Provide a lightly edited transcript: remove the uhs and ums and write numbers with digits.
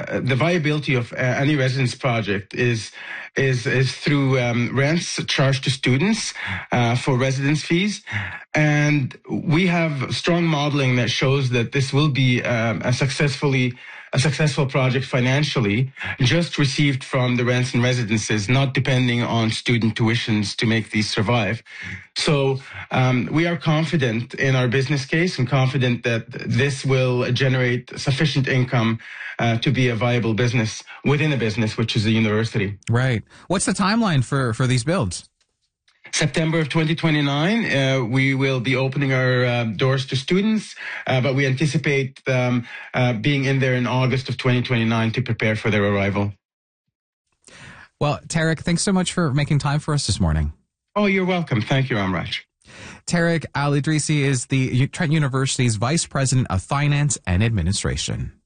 the viability of any residence project is through rents charged to students for residence fees. And we have strong modeling that shows that this will be a successful project financially, just received from the rents and residences, not depending on student tuitions to make these survive. So we are confident in our business case and confident that this will generate sufficient income to be a viable business within a business, which is a university. Right. What's the timeline for these builds? September of 2029, we will be opening our doors to students, but we anticipate being in there in August of 2029 to prepare for their arrival. Well, Tarek, thanks so much for making time for us this morning. Oh, you're welcome. Thank you, Amraj. Tarek Al Idrisi is the Trent University's Vice President of Finance and Administration.